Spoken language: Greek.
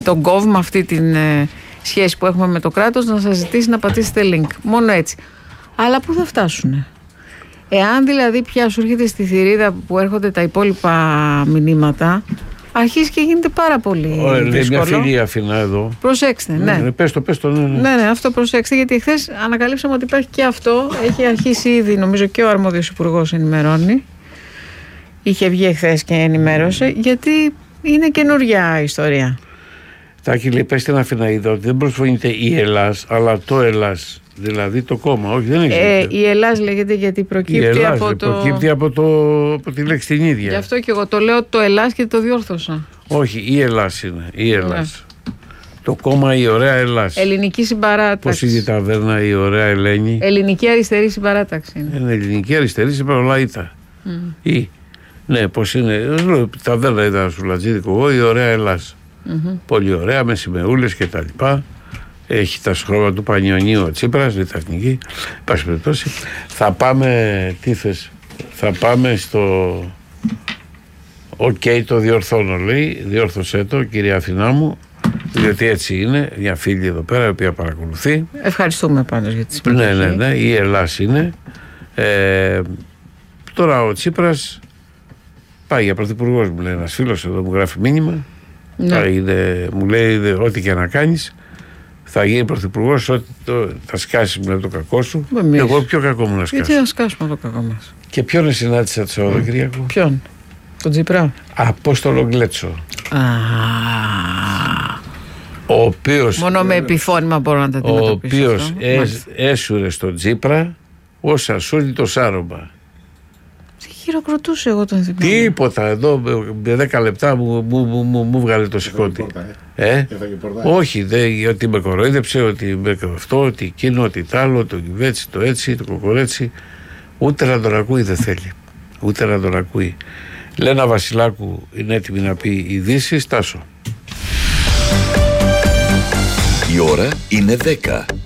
τον κόβουμε αυτή την σχέση που έχουμε με το κράτος, να σας ζητήσει να πατήσετε link. Μόνο έτσι. Αλλά πού θα φτάσουνε? Εάν δηλαδή πια σου έρχεται στη θηρίδα που έρχονται τα υπόλοιπα μηνύματα, αρχίζει και γίνεται πάρα πολύ δύσκολο. Μια φίλη Αθηνά εδώ. Προσέξτε, ναι. Πες το, ναι. Ναι, αυτό προσέξτε, γιατί χθες ανακαλύψαμε ότι υπάρχει και αυτό. Έχει αρχίσει ήδη, νομίζω, και ο αρμόδιος υπουργός ενημερώνει. Είχε βγει χθες και ενημέρωσε, γιατί είναι καινούργια ιστορία. Τάκη, λέει, πες στην Αθηναίδα ότι δεν προσφωνείται η Ελλάς, αλλά το Ελλάς. Δηλαδή το κόμμα, όχι, δεν έχει. Η Ελλάς λέγεται γιατί προκύπτει από τη λέξη την ίδια. Γι' αυτό και εγώ το λέω το Ελλάς και το διόρθωσα. Όχι, η Ελλάς είναι. Η Ελλάς. Το κόμμα η Ωραία Ελλάς. Ελληνική συμπαράταξη. Πώς είναι η ταβέρνα η Ωραία Ελένη? Ελληνική αριστερή συμπαράταξη είναι. Ελληνική αριστερή συμπαράταξη. Ναι, πώς είναι. Ταβέρνα ήταν στο Λατζίδικο εγώ, η Ωραία Ελλάς. Πολύ ωραία, με σημεούλες και τα λοιπά. Έχει τα σχρώματα του Πανιωνίου ο Τσίπρας, λιταχνική. Πάση περιπτώσει. Θα πάμε, τι θες, θα πάμε στο το διορθώνω, λέει. Διόρθωσέ το, κυρία Αθηνά μου, διότι έτσι είναι. Μια φίλη εδώ πέρα, η οποία παρακολουθεί. Ευχαριστούμε πάντως για τη συμμετοχή. Ναι, η Ελλάς είναι. Τώρα ο Τσίπρας πάει για πρωθυπουργός, μου λέει ένας φίλος εδώ, μου γράφει μήνυμα. Μου λέει ό,τι και να κάνεις θα γίνει πρωθυπουργός, θα σκάσεις με το κακό σου. Εγώ πιο κακό μου να σκάσω. Γιατί να σκάσουμε το κακό μας? Και ποιον συνάντησα το Σαββατοκύριακο? Ποιον? Τον Τσίπρα? Απόστολο Γκλέτσο. Ο οποίος, μόνο με επιφώνημα μπορώ να τα αντιμετωπίσω. Ο οποίος έσουρε στον Τσίπρα ως ασούρει το σάρωμα. Χειροκροτούσε, εγώ τον θυμάμαι. Τίποτα, εδώ με 10 λεπτά μου βγάλε το σηκώτη. Όχι, ότι με κοροϊδέψε, ότι με αυτό, ότι εκείνο, ότι τ' άλλο, το κυβέτσι, το έτσι, το κοκορέτσι. Ούτε να τον ακούει δεν θέλει. Ούτε να τον ακούει. Λένα Βασιλάκου είναι έτοιμη να πει ειδήσεις. Τάσο. Η ώρα είναι 10.